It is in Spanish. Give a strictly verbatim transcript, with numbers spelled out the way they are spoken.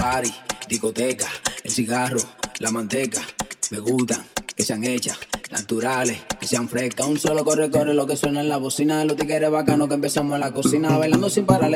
Party, discoteca, el cigarro, la manteca, me gustan que sean hechas, naturales, que sean frescas. Un solo corre, corre lo que suena en la bocina. Los tigres bacanos que empezamos en la cocina, bailando sin parar.